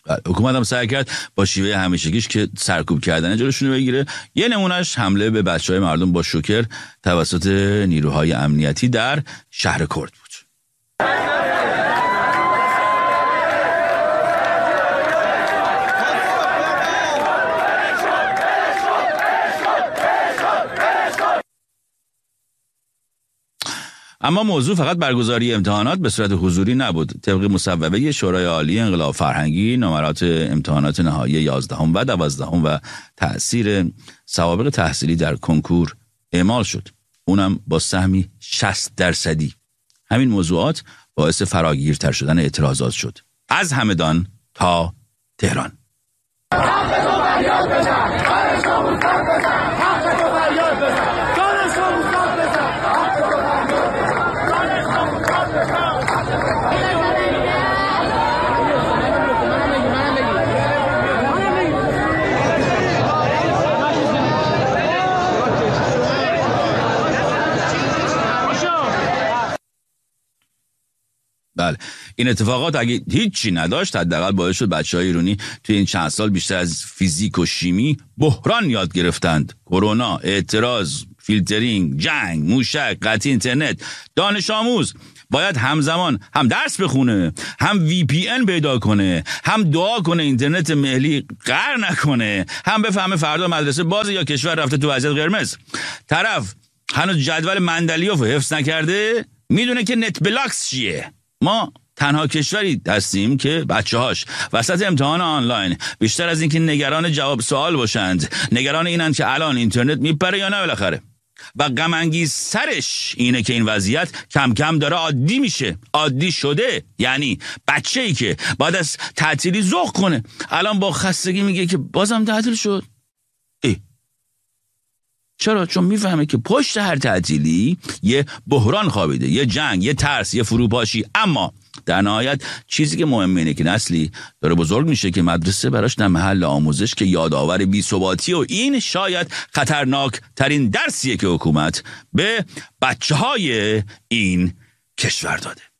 حکومت هم سعی کرد با شیوه همیشگیش که سرکوب کردن جلوشونو بگیره. یه نمونهش حمله به بچهای مردم با شوکر توسط نیروهای امنیتی در شهر کرد بود. اما موضوع فقط برگزاری امتحانات به صورت حضوری نبود. طبق مصوبه شورای عالی انقلاب فرهنگی، نمرات امتحانات نهایی 11 و 12 و تأثیر سوابق تحصیلی در کنکور اعمال شد، اونم با سهمی 60%. همین موضوعات باعث فراگیرتر شدن اعتراضات شد، از همدان تا تهران. بله، این اتفاقات اگه هیچی نداشت حداقل باعث شد بچه‌های ایرانی توی این چند سال بیشتر از فیزیک و شیمی بحران یاد گرفتند. کرونا، اعتراض، فیلترینگ، جنگ، موشک، قطع اینترنت. دانش آموز باید همزمان هم درس بخونه، هم VPN پیدا کنه، هم دعا کنه اینترنت ملی قهر نکنه، هم بفهمه فردا مدرسه بازه یا کشور رفته تو وضعیت قرمز. طرف هنوز جدول مندلیوف حفظ نکرده، میدونه که نت بلاکس چیه. ما تنها کشوری هستیم که بچه‌هاش وسط امتحان آنلاین بیشتر از اینکه نگران جواب سوال باشند، نگران اینن که الان اینترنت میپره یا نه بالاخره. و غم انگیز سرش اینه که این وضعیت کم کم داره عادی میشه. عادی شده، یعنی بچه‌ای که بعد از تعطیلی ذوق کنه الان با خستگی میگه که بازم تعطیل شد. چرا؟ چون میفهمه که پشت هر تعطیلی یه بحران خوابیده، یه جنگ، یه ترس، یه فروپاشی. اما در نهایت چیزی که مهمه اینه که نسلی داره بزرگ میشه که مدرسه براش نه محل آموزش که یادآور بی‌ثباتی و این شاید خطرناک ترین درسیه که حکومت به بچه‌های این کشور داده.